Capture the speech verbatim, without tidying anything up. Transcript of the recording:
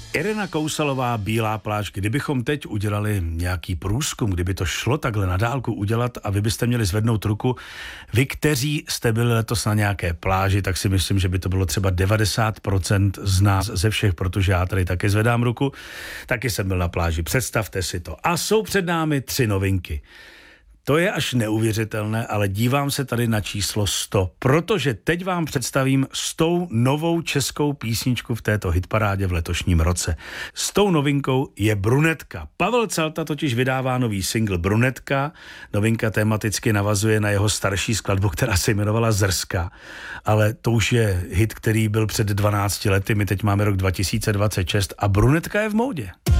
Irena Kousalová, Bílá pláž. Kdybychom teď udělali nějaký průzkum, kdyby to šlo takhle na dálku udělat a vy byste měli zvednout ruku, vy, kteří jste byli letos na nějaké pláži, tak si myslím, že by to bylo třeba devadesát procent z nás, ze všech, protože já tady taky zvedám ruku. Taky jsem byl na pláži, představte si to. A jsou před námi tři novinky. To je až neuvěřitelné, ale dívám se tady na číslo sto, protože teď vám představím stou novou českou písničku v této hitparádě v letošním roce. S tou novinkou je Brunetka. Pavel Celta totiž vydává nový single Brunetka. Novinka tematicky navazuje na jeho starší skladbu, která se jmenovala Zrska. Ale to už je hit, který byl před dvanácti lety, my teď máme rok dva tisíce dvacet šest a Brunetka je v módě.